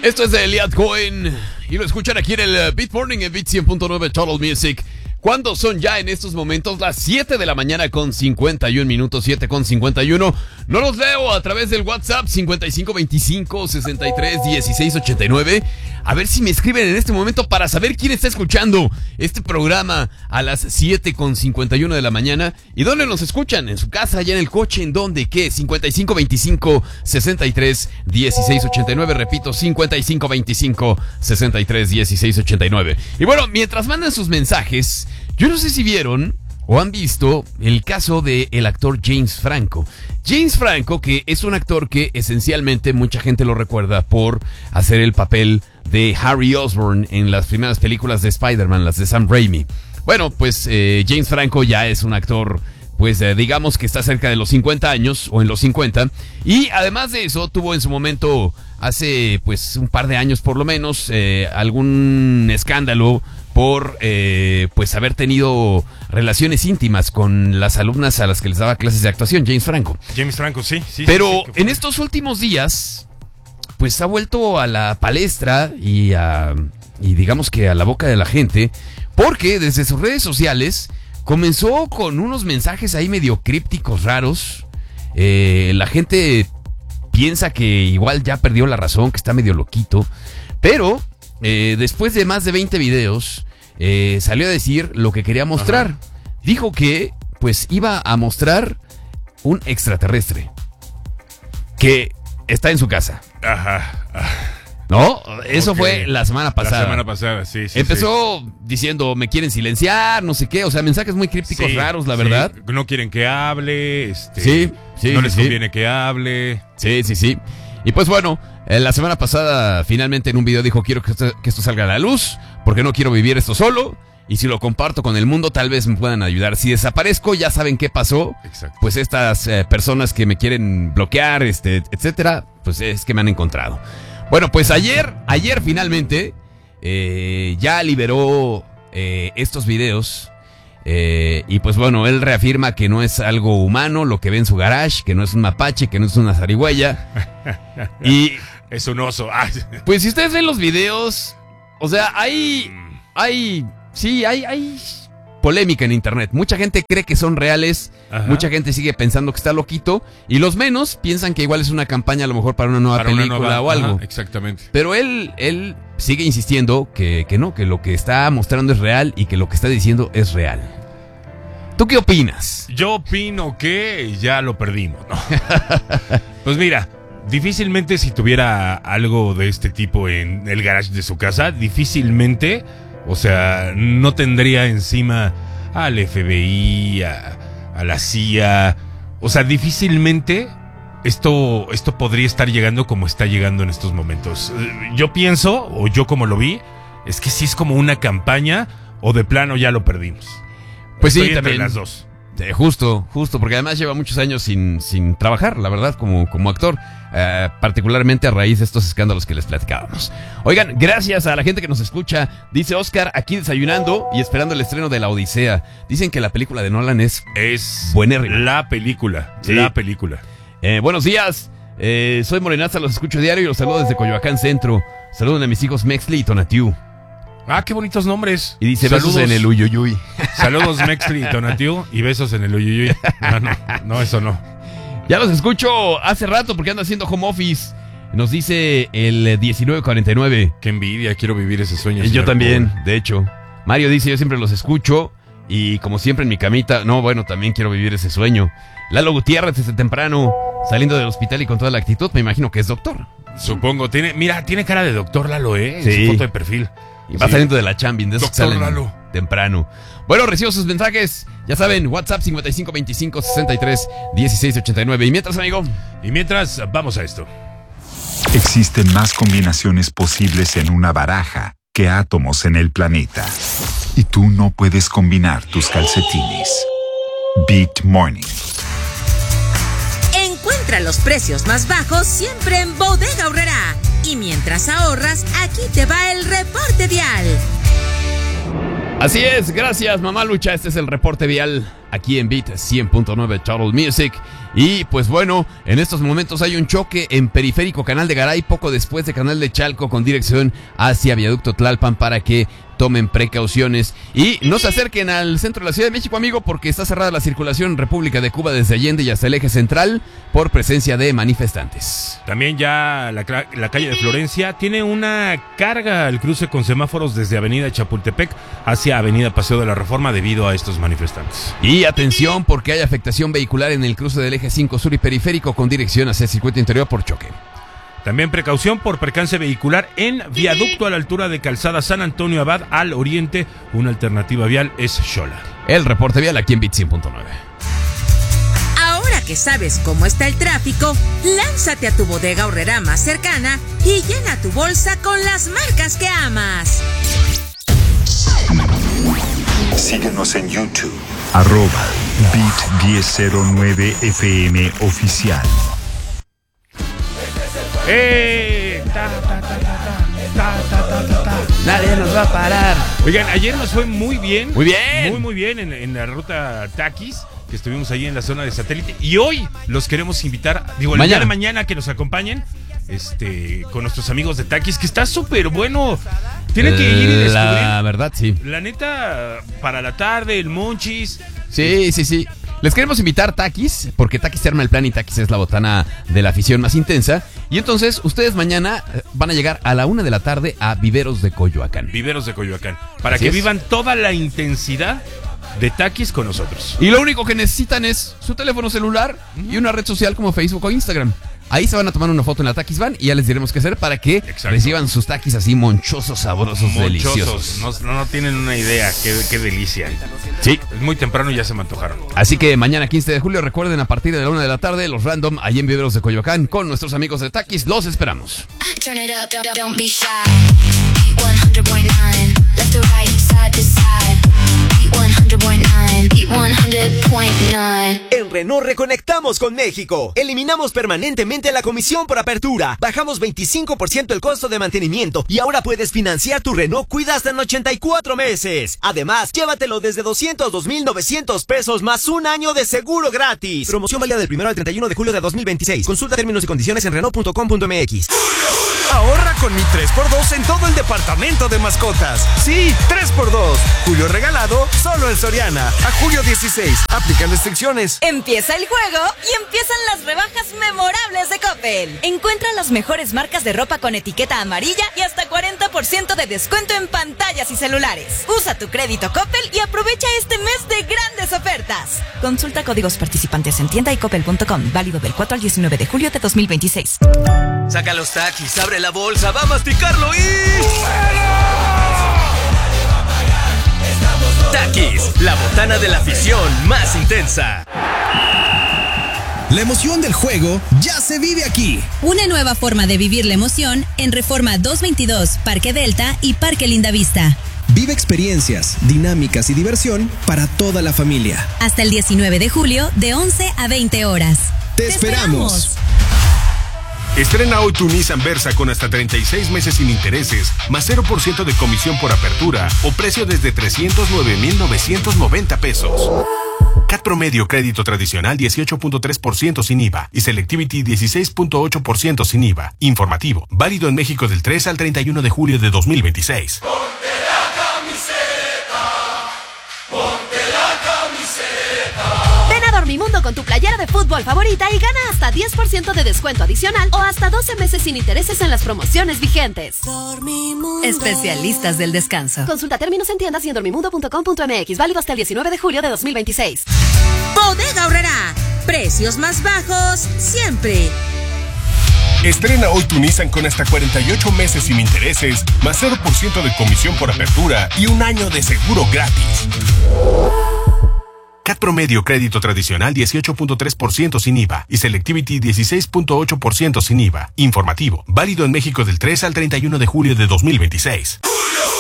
Esto es de Liat Cohen y lo escuchan aquí en el Beat Morning en Beat 100.9 Total Music. ¿Cuándo son ya en estos momentos? Las 7 de la mañana con 51 minutos, 7 con 51. No los leo a través del WhatsApp 5525-631689. A ver si me escriben en este momento para saber quién está escuchando este programa a las 7 con 51 de la mañana. ¿Y dónde nos escuchan? ¿En su casa? ¿Ya en el coche? ¿En dónde? ¿Qué? 5525-631689. Repito, 5525-631689. Y bueno, mientras mandan sus mensajes, yo no sé si vieron o han visto el caso del actor James Franco. James Franco, que es un actor que esencialmente mucha gente lo recuerda por hacer el papel de Harry Osborn en las primeras películas de Spider-Man, las de Sam Raimi. Bueno, pues James Franco ya es un actor, pues digamos que está cerca de los 50 años o en los 50. Y además de eso, tuvo en su momento, hace pues un par de años por lo menos, algún escándalo por pues haber tenido relaciones íntimas con las alumnas a las que les daba clases de actuación, James Franco. James Franco, sí. Pero sí, en estos últimos días, pues ha vuelto a la palestra y digamos que a la boca de la gente, porque desde sus redes sociales comenzó con unos mensajes ahí medio crípticos, raros. La gente piensa que igual ya perdió la razón, que está medio loquito, pero después de más de 20 videos, salió a decir lo que quería mostrar. Ajá. Dijo que pues iba a mostrar un extraterrestre que está en su casa. Ajá. ¿No? Eso fue la semana pasada. La semana pasada, sí. Empezó diciendo, me quieren silenciar, no sé qué. O sea, mensajes muy crípticos, raros, la verdad. No quieren que hable. No les conviene que hable. Sí. Y pues bueno, la semana pasada finalmente en un video dijo, quiero que esto salga a la luz, porque no quiero vivir esto solo. Y si lo comparto con el mundo, tal vez me puedan ayudar. Si desaparezco, ya saben qué pasó. Exacto. Pues estas personas que me quieren bloquear, etcétera, pues es que me han encontrado. Bueno, pues ayer finalmente ya liberó estos videos. Y pues bueno, él reafirma que no es algo humano lo que ve en su garage, que no es un mapache, que no es una zarigüeya. Y es un oso. Pues si ustedes ven los videos, o sea, hay polémica en internet. Mucha gente cree que son reales. Ajá. Mucha gente sigue pensando que está loquito. Y los menos piensan que igual es una campaña a lo mejor para una nueva película o algo. Ajá, exactamente. Pero él sigue insistiendo que no, que lo que está mostrando es real y que lo que está diciendo es real. ¿Tú qué opinas? Yo opino que ya lo perdimos, ¿no? Pues mira, difícilmente si tuviera algo de este tipo en el garage de su casa, difícilmente, o sea, no tendría encima al FBI, a la CIA. O sea, difícilmente esto podría estar llegando como está llegando en estos momentos. Yo pienso, o yo como lo vi, es que sí es como una campaña o de plano ya lo perdimos. Pues estoy sí, entre también. Las dos. Justo, porque además lleva muchos años sin trabajar, la verdad, como actor, particularmente a raíz de estos escándalos que les platicábamos. Oigan, gracias a la gente que nos escucha. Dice Oscar, aquí desayunando y esperando el estreno de La Odisea. Dicen que la película de Nolan es buenérrima. La película. Buenos días, soy Morenaza, los escucho diario y los saludo desde Coyoacán Centro. Saluden a mis hijos Mexli y Tonatiu. Ah, qué bonitos nombres. Y dice saludos, besos en el uyuyuy. Saludos Mexli y Tonatiu y besos en el uyuyuy. No, eso no. Ya los escucho hace rato porque ando haciendo home office. Nos dice el 1949. Qué envidia, quiero vivir ese sueño. Yo también, de hecho. Mario dice, yo siempre los escucho y como siempre en mi camita. No, bueno, también quiero vivir ese sueño. Lalo Gutiérrez desde temprano, saliendo del hospital y con toda la actitud, me imagino que es doctor. Supongo, tiene cara de doctor Lalo, Sí. En su foto de perfil. Y va saliendo de la chambin, de esos que salen Lalo. temprano. Bueno, recibo sus mensajes. Ya saben, WhatsApp 5525-631689. ¿Y mientras, amigo? Y mientras, vamos a esto. Existen más combinaciones posibles en una baraja que átomos en el planeta. Y tú no puedes combinar tus calcetines. Beat Morning. Encuentra los precios más bajos siempre en Bodega Aurrerá. Y mientras ahorras, aquí te va el reporte vial. Así es, gracias Mamá Lucha. Este es el reporte vial aquí en Beat 100.9 Total Music. Y pues bueno, en estos momentos hay un choque en Periférico Canal de Garay, poco después de Canal de Chalco, con dirección hacia Viaducto Tlalpan, para que tomen precauciones y no se acerquen al centro de la Ciudad de México, amigo, porque está cerrada la circulación en República de Cuba desde Allende y hasta el eje central por presencia de manifestantes. También ya la calle de Florencia tiene una carga al cruce con semáforos desde Avenida Chapultepec hacia Avenida Paseo de la Reforma debido a estos manifestantes. Y atención, porque hay afectación vehicular en el cruce del eje 5 sur y periférico con dirección hacia el circuito interior por choque. También precaución por percance vehicular en Viaducto a la altura de Calzada San Antonio Abad al oriente. Una alternativa vial es Xola. El reporte vial aquí en Bit 100.9. Ahora que sabes cómo está el tráfico, lánzate a tu bodega Aurrerá más cercana y llena tu bolsa con las marcas que amas. Síguenos en YouTube. @Bit1009FM Oficial. Nadie nos va a parar. Oigan, ayer nos fue muy bien. Muy bien. Muy bien en la ruta Takis, que estuvimos ahí en la zona de satélite. Y hoy los queremos invitar, el día de mañana, que nos acompañen con nuestros amigos de Takis, que está súper bueno. Tienen que ir y descubrir. La verdad, sí. La neta, para la tarde, el Monchis. Sí. Les queremos invitar Takis, porque Takis se arma el plan y Takis es la botana de la afición más intensa. Y entonces, ustedes mañana van a llegar a la 1 de la tarde a Viveros de Coyoacán. Para Así que es. vivan toda la intensidad de Takis con nosotros. Y lo único que necesitan es su teléfono celular y una red social como Facebook o Instagram. Ahí se van a tomar una foto en la Takis Van y ya les diremos qué hacer para que reciban sus takis así monchosos, sabrosos, deliciosos. No tienen una idea, qué delicia. Sí. Es muy temprano y ya se me antojaron. Así que mañana 15 de julio, recuerden, a partir de la 1 de la tarde, los Random, ahí en Viveros de Coyoacán, con nuestros amigos de Takis. Los esperamos. Turn it up, don't be shy. 100.9, left to right, side to side. 100.9, 100.9. En Renault reconectamos con México. Eliminamos permanentemente la comisión por apertura. Bajamos 25% el costo de mantenimiento y ahora puedes financiar tu Renault Kwid hasta en 84 meses. Además, llévatelo desde 202,900 pesos más un año de seguro gratis. Promoción válida del 1 al 31 de julio de 2026. Consulta términos y condiciones en Renault.com.mx. Ahorra con mi 3x2 en todo el departamento de mascotas. Sí, 3x2. Julio regalado solo en Soriana. A julio 16. Aplican restricciones. Empieza el juego y empiezan las rebajas memorables de Coppel. Encuentra las mejores marcas de ropa con etiqueta amarilla y hasta 40% de descuento en pantallas y celulares. Usa tu crédito Coppel y aprovecha este mes de grandes ofertas. Consulta códigos participantes en tienda y coppel.com. Válido del 4 al 19 de julio de 2026. Saca los Takis, abre la bolsa, va a masticarlo y... Takis, la botana de la afición más intensa. La emoción del juego ya se vive aquí. Una nueva forma de vivir la emoción en Reforma 222, Parque Delta y Parque Lindavista. Vive experiencias, dinámicas y diversión para toda la familia. Hasta el 19 de julio de 11 a 20 horas. ¡Te esperamos! Estrena hoy tu Nissan Versa con hasta 36 meses sin intereses, más 0% de comisión por apertura o precio desde 309,990 pesos. CAT promedio crédito tradicional 18.3% sin IVA y Selectivity 16.8% sin IVA. Informativo, válido en México del 3 al 31 de julio de 2026. Ven a Dormimundo con tu playera de fútbol favorita y gana hasta 10% de descuento adicional o hasta 12 meses sin intereses en las promociones vigentes. Dormimundo. Especialistas del descanso. Consulta términos en tiendas y en dormimundo.com.mx. Válido hasta el 19 de julio de 2026. Bodega Aurrerá. Precios más bajos siempre. Estrena hoy tu Nissan con hasta 48 meses sin intereses, más 0% de comisión por apertura y un año de seguro gratis. CAT promedio crédito tradicional 18.3% sin IVA y Selectivity 16.8% sin IVA. Informativo, válido en México del 3 al 31 de julio de 2026.